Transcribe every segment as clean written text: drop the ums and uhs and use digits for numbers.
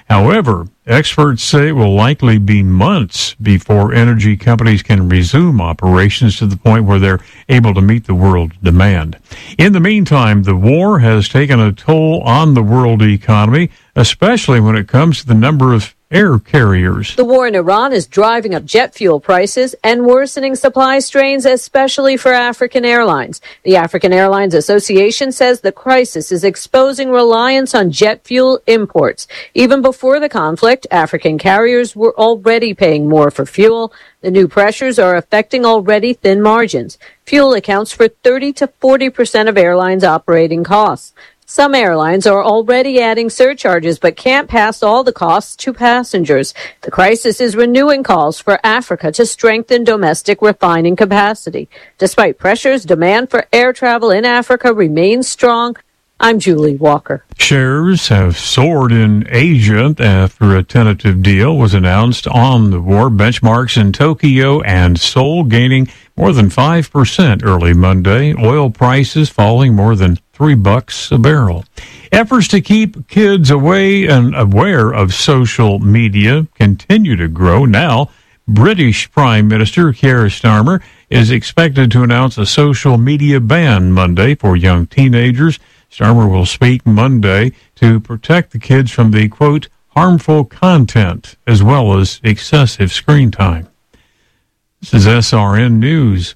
However, experts say it will likely be months before energy companies can resume operations to the point where they're able to meet the world demand. In the meantime, the war has taken a toll on the world economy, especially when it comes to the number of air carriers. The war in Iran is driving up jet fuel prices and worsening supply strains, especially for African airlines. The African Airlines Association says the crisis is exposing reliance on jet fuel imports. Even before the conflict, African carriers were already paying more for fuel. The new pressures are affecting already thin margins. Fuel accounts for 30 to 40% of airlines' operating costs. Some airlines are already adding surcharges but can't pass all the costs to passengers. The crisis is renewing calls for Africa to strengthen domestic refining capacity. Despite pressures, demand for air travel in Africa remains strong. I'm Julie Walker. Shares have soared in Asia after a tentative deal was announced on the war. Benchmarks in Tokyo and Seoul gaining more than 5% early Monday. Oil prices falling more than $3 a barrel. Efforts to keep kids away and aware of social media continue to grow. Now, British Prime Minister Keir Starmer is expected to announce a social media ban Monday for young teenagers. Starmer will speak Monday to protect the kids from the, quote, harmful content as well as excessive screen time. This is SRN News.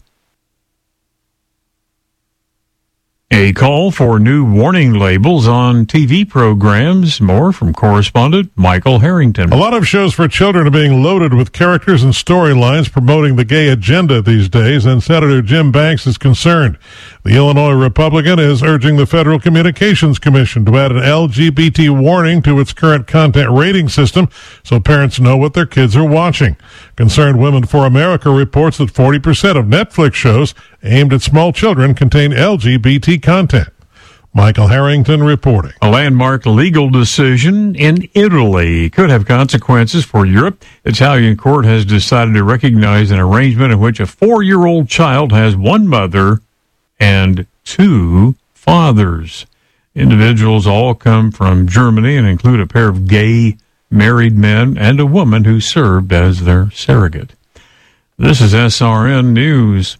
A call for new warning labels on TV programs. More from correspondent Michael Harrington. A lot of shows for children are being loaded with characters and storylines promoting the gay agenda these days, and Senator Jim Banks is concerned. The Illinois Republican is urging the Federal Communications Commission to add an LGBT warning to its current content rating system so parents know what their kids are watching. Concerned Women for America reports that 40% of Netflix shows aimed at small children contain LGBT content. Michael Harrington reporting. A landmark legal decision in Italy could have consequences for Europe. Italian court has decided to recognize an arrangement in which a 4-year-old child has one mother and 2 fathers. Individuals all come from Germany and include a pair of gay married men and a woman who served as their surrogate. This is SRN News.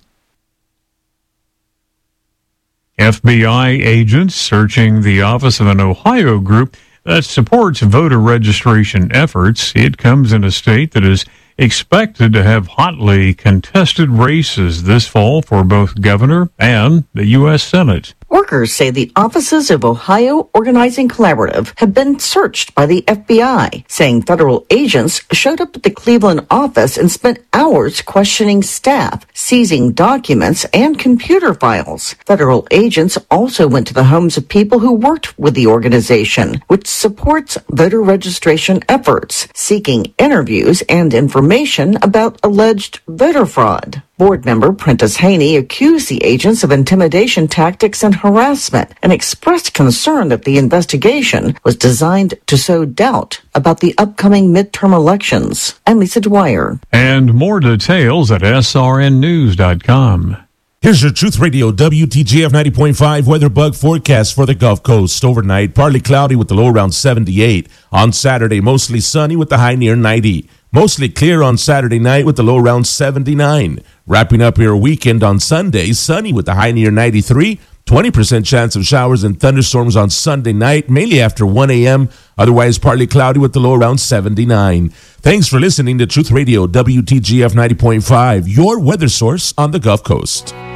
FBI agents searching the office of an Ohio group that supports voter registration efforts. It comes in a state that is expected to have hotly contested races this fall for both governor and the U.S. Senate. Workers say the offices of Ohio Organizing Collaborative have been searched by the FBI, saying federal agents showed up at the Cleveland office and spent hours questioning staff, seizing documents and computer files. Federal agents also went to the homes of people who worked with the organization, which supports voter registration efforts, seeking interviews and information about alleged voter fraud. Board member Prentice Haney accused the agents of intimidation tactics and harassment and expressed concern that the investigation was designed to sow doubt about the upcoming midterm elections. I'm Lisa Dwyer. And more details at srnnews.com. Here's your Truth Radio WTGF 90.5 weather bug forecast for the Gulf Coast. Overnight, partly cloudy with the low around 78. On Saturday, mostly sunny with the high near 90. Mostly clear on Saturday night with the low around 79. Wrapping up your weekend on Sunday, sunny with the high near 93. 20% chance of showers and thunderstorms on Sunday night, mainly after 1 a.m. Otherwise, partly cloudy with the low around 79. Thanks for listening to Truth Radio WTGF 90.5, your weather source on the Gulf Coast.